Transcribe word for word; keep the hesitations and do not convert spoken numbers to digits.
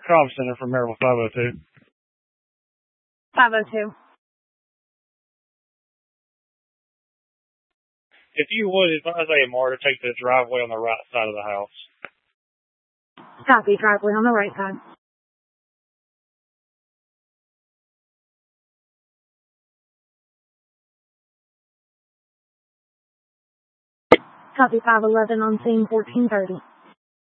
comm center for Maryville five oh two. five oh two. If you would, advise A M R to take the driveway on the right side of the house. Copy, driveway on the right side. Copy, five eleven on scene fourteen thirty.